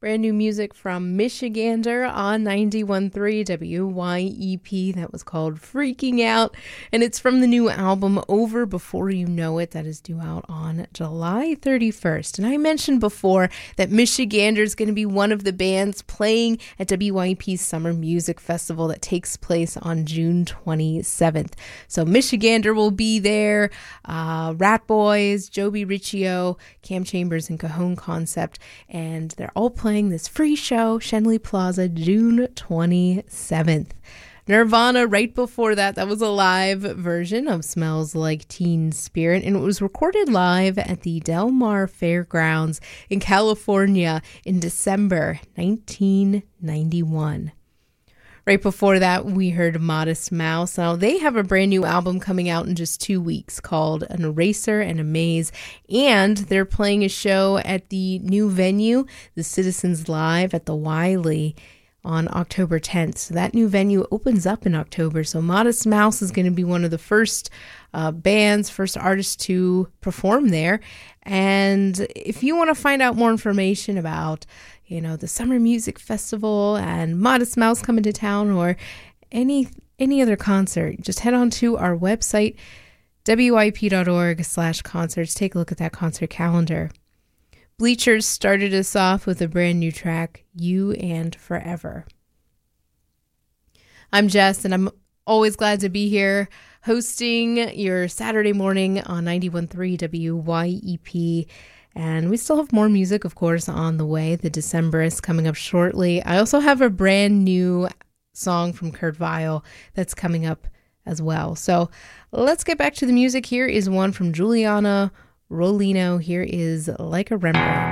Brand new music from Michigander on 91.3 WYEP. That was called Freaking Out. And it's from the new album Over Before You Know It that is due out on July 31st. And I mentioned before that Michigander is going to be one of the bands playing at WYEP's Summer Music Festival that takes place on June 27th. So Michigander will be there. Rat Boys, Joby Riccio, Cam Chambers, and Cajon Concept. And they're all playing this free show, Schenley Plaza, June 27th. Nirvana, right before that was a live version of Smells Like Teen Spirit, and it was recorded live at the Del Mar Fairgrounds in California in December 1991. Right before that, we heard Modest Mouse. Now, they have a brand new album coming out in just 2 weeks called An Eraser and a Maze, and they're playing a show at the new venue, the Citizens Live at the Wiley, on October 10th. So that new venue opens up in October. So Modest Mouse is going to be one of the first first artists to perform there. And if you want to find out more information about the Summer Music Festival and Modest Mouse coming to town or any other concert, just head on to our website, wyp.org/concerts. Take a look at that concert calendar. Bleachers started us off with a brand new track, You and Forever. I'm Jess, and I'm always glad to be here hosting your Saturday morning on 91.3 WYEP. And we still have more music, of course, on the way. The Decemberists coming up shortly. I also have a brand new song from Kurt Vile that's coming up as well. So let's get back to the music. Here is one from Juliana Rolino. Here is Like a Rembrandt.